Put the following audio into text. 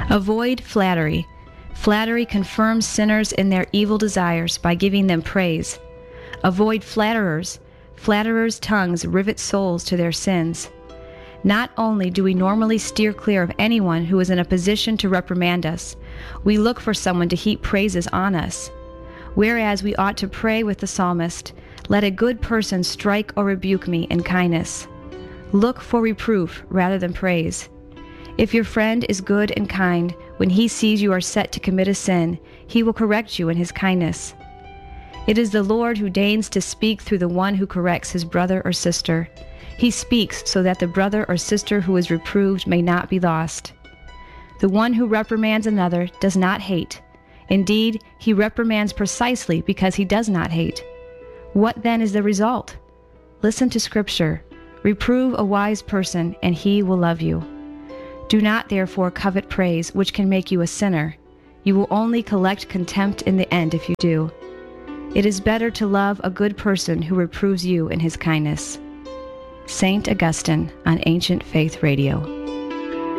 Avoid flattery. Flattery confirms sinners in their evil desires by giving them praise. Avoid flatterers. Flatterers' tongues rivet souls to their sins. Not only do we normally steer clear of anyone who is in a position to reprimand us, we look for someone to heap praises on us. Whereas we ought to pray with the psalmist, "Let a good person strike or rebuke me in kindness." Look for reproof rather than praise. If your friend is good and kind, when he sees you are set to commit a sin, he will correct you in his kindness. It is the Lord who deigns to speak through the one who corrects his brother or sister. He speaks so that the brother or sister who is reproved may not be lost. The one who reprimands another does not hate. Indeed, he reprimands precisely because he does not hate. What then is the result? Listen to Scripture. Reprove a wise person, and he will love you. Do not therefore covet praise, which can make you a sinner. You will only collect contempt in the end if you do. It is better to love a good person who reproves you in his kindness. St. Augustine on Ancient Faith Radio.